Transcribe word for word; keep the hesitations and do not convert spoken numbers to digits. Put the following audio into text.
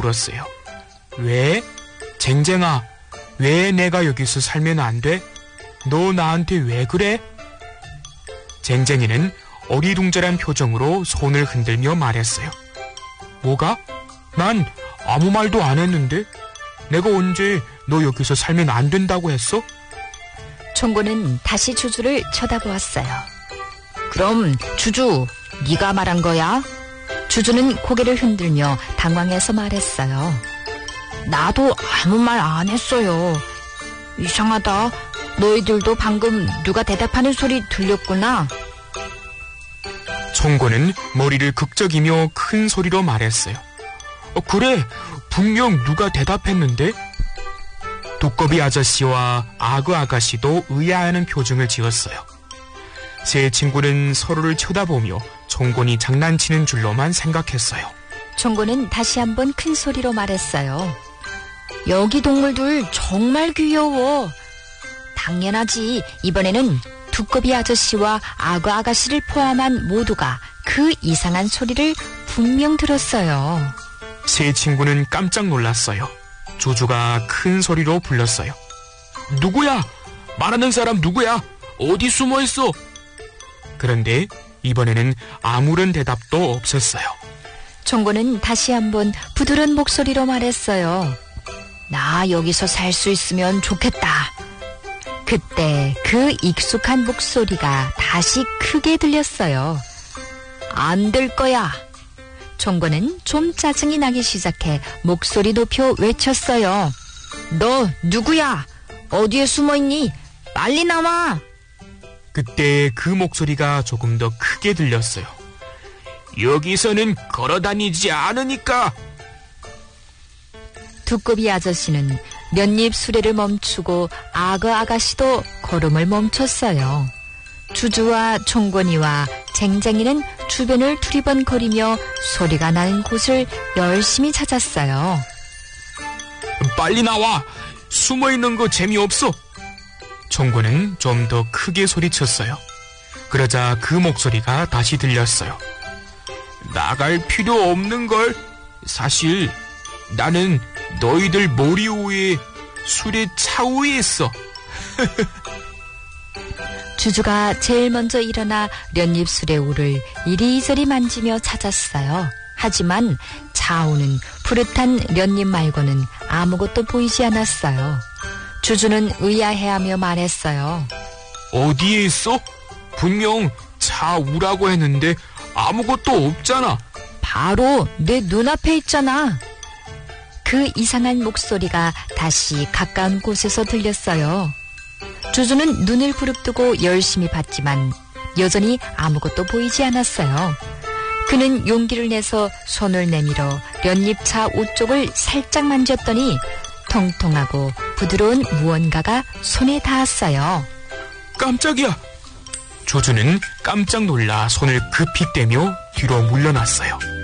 물었어요. 왜? 쟁쟁아, 왜 내가 여기서 살면 안 돼? 너 나한테 왜 그래? 쟁쟁이는 어리둥절한 표정으로 손을 흔들며 말했어요. 뭐가? 난 아무 말도 안 했는데? 내가 언제 너 여기서 살면 안 된다고 했어? 총고는 다시 주주를 쳐다보았어요. 그럼 주주, 네가 말한 거야? 주주는 고개를 흔들며 당황해서 말했어요. 나도 아무 말 안 했어요. 이상하다. 너희들도 방금 누가 대답하는 소리 들렸구나. 총고는 머리를 극적이며 큰 소리로 말했어요. 어, 그래, 분명 누가 대답했는데? 두꺼비 아저씨와 악어 아가씨도 의아해하는 표정을 지었어요. 세 친구는 서로를 쳐다보며 총곤이 장난치는 줄로만 생각했어요. 총고는 다시 한번 큰 소리로 말했어요. 여기 동물들 정말 귀여워. 당연하지. 이번에는 두꺼비 아저씨와 악어 아가씨를 포함한 모두가 그 이상한 소리를 분명 들었어요. 세 친구는 깜짝 놀랐어요. 주주가 큰 소리로 불렀어요. 누구야? 말하는 사람 누구야? 어디 숨어 있어? 그런데 이번에는 아무런 대답도 없었어요. 총고는 다시 한번 부드러운 목소리로 말했어요. 나 여기서 살 수 있으면 좋겠다. 그때 그 익숙한 목소리가 다시 크게 들렸어요. 안 될 거야. 총고는 좀 짜증이 나기 시작해 목소리 높여 외쳤어요. 너 누구야? 어디에 숨어있니? 빨리 나와. 그때 그 목소리가 조금 더 크게 들렸어요. 여기서는 걸어다니지 않으니까. 두꺼비 아저씨는 몇 입 수레를 멈추고 악어 아가씨도 걸음을 멈췄어요. 주주와 총권이와 쟁쟁이는 주변을 두리번거리며 소리가 나는 곳을 열심히 찾았어요. 빨리 나와! 숨어있는 거 재미없어! 총권은 좀 더 크게 소리쳤어요. 그러자 그 목소리가 다시 들렸어요. 나갈 필요 없는걸. 사실 나는 너희들 머리 위에 수레 차 위에 있어. 주주가 제일 먼저 일어나 련잎 수레우를 이리저리 만지며 찾았어요. 하지만 차오는 푸릇한 련잎 말고는 아무것도 보이지 않았어요. 주주는 의아해하며 말했어요. 어디에 있어? 분명 차 우라고 했는데 아무것도 없잖아. 바로 내 눈앞에 있잖아. 그 이상한 목소리가 다시 가까운 곳에서 들렸어요. 주주는 눈을 부릅뜨고 열심히 봤지만 여전히 아무것도 보이지 않았어요. 그는 용기를 내서 손을 내밀어 련잎차 우쪽을 살짝 만졌더니 통통하고 부드러운 무언가가 손에 닿았어요. 깜짝이야! 주주는 깜짝 놀라 손을 급히 떼며 뒤로 물러났어요.